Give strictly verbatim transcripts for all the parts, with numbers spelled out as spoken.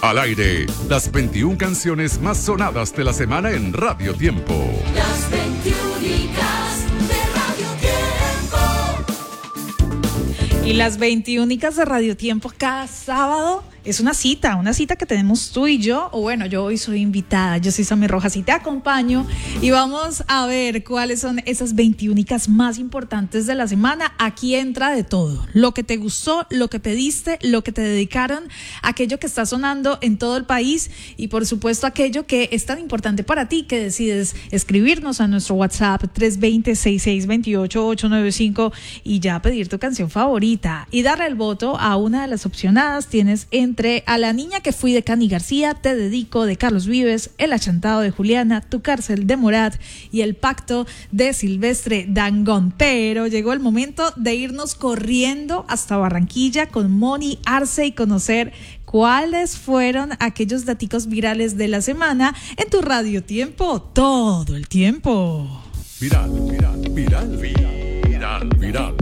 Al aire, las veintiuna canciones más sonadas de la semana en Radio Tiempo. Las veintiúnicas de Radio Tiempo. Y las veintiúnicas de Radio Tiempo cada sábado es una cita, una cita que tenemos tú y yo, o bueno, yo hoy soy invitada, yo soy Sammy Rojas y te acompaño y vamos a ver cuáles son esas veintiúnicas más importantes de la semana. Aquí entra de todo, lo que te gustó, lo que pediste, lo que te dedicaron, aquello que está sonando en todo el país y por supuesto aquello que es tan importante para ti que decides escribirnos a nuestro WhatsApp tres dos cero, seis seis dos ocho, ocho nueve cinco y ya pedir tu canción favorita y darle el voto a una de las opcionadas. Tienes en Entre A la niña que fui de Cani García, Te dedico de Carlos Vives, El achantado de Juliana, Tu cárcel de Morat y El pacto de Silvestre Dangond. Pero llegó el momento de irnos corriendo hasta Barranquilla con Moni Arce y conocer cuáles fueron aquellos daticos virales de la semana en tu Radio Tiempo todo el tiempo. Viral, viral, viral, viral, viral,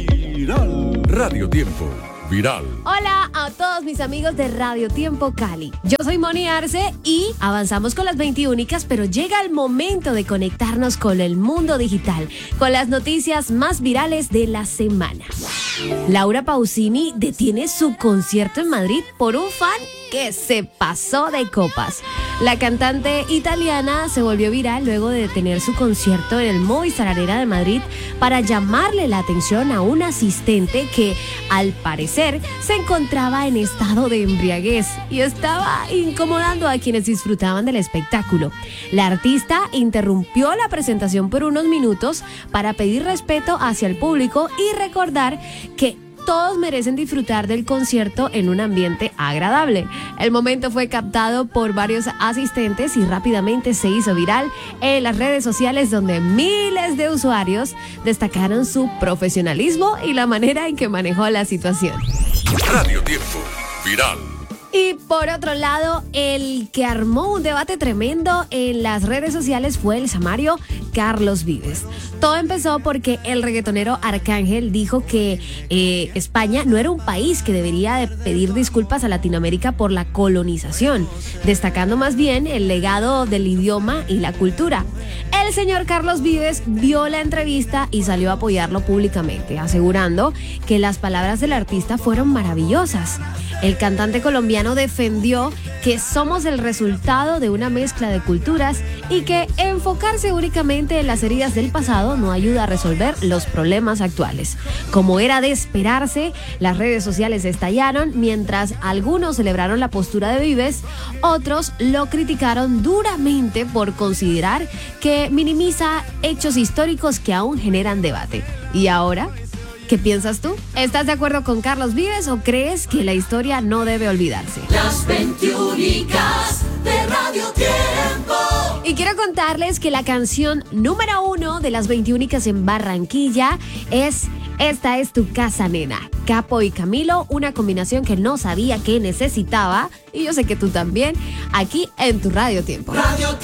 viral. Radio Tiempo. Viral. Hola a todos mis amigos de Radio Tiempo Cali. Yo soy Moni Arce y avanzamos con las veintiúnicas, pero llega el momento de conectarnos con el mundo digital, con las noticias más virales de la semana. Laura Pausini detiene su concierto en Madrid por un fan que se pasó de copas. La cantante italiana se volvió viral luego de detener su concierto en el Movistar Arena de Madrid para llamarle la atención a un asistente que, al parecer, se encontraba en estado de embriaguez y estaba incomodando a quienes disfrutaban del espectáculo. La artista interrumpió la presentación por unos minutos para pedir respeto hacia el público y recordar que todos merecen disfrutar del concierto en un ambiente agradable. El momento fue captado por varios asistentes y rápidamente se hizo viral en las redes sociales, donde miles de usuarios destacaron su profesionalismo y la manera en que manejó la situación. Radio Tiempo. Viral. Y por otro lado, el que armó un debate tremendo en las redes sociales fue el samario Carlos Vives. Todo empezó porque el reggaetonero Arcángel dijo que eh, España no era un país que debería de pedir disculpas a Latinoamérica por la colonización, destacando más bien el legado del idioma y la cultura. El señor Carlos Vives vio la entrevista y salió a apoyarlo públicamente, asegurando que las palabras del artista fueron maravillosas. El cantante colombiano defendió que somos el resultado de una mezcla de culturas y que enfocarse únicamente en las heridas del pasado no ayuda a resolver los problemas actuales. Como era de esperarse, las redes sociales estallaron. Mientras algunos celebraron la postura de Vives, otros lo criticaron duramente por considerar que minimiza hechos históricos que aún generan debate. ¿Y ahora? ¿Qué piensas tú? ¿Estás de acuerdo con Carlos Vives o crees que la historia no debe olvidarse? Las veintiúnicas de Radio Tiempo. Y quiero contarles que la canción número uno de las veintiúnicas en Barranquilla es Esta es tu casa, nena. Capo y Camilo, una combinación que no sabía que necesitaba, y yo sé que tú también, aquí en tu Radio Tiempo. Radio